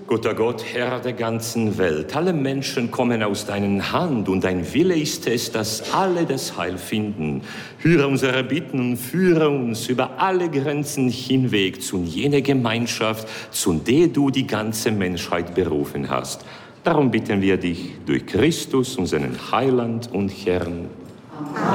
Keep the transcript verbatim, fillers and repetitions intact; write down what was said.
Guter Gott, Herr der ganzen Welt, alle Menschen kommen aus deiner Hand und dein Wille ist es, dass alle das Heil finden. Höre unsere Bitten und führe uns über alle Grenzen hinweg zu jener Gemeinschaft, zu der du die ganze Menschheit berufen hast. Darum bitten wir dich durch Christus, unseren Heiland und Herrn. Amen.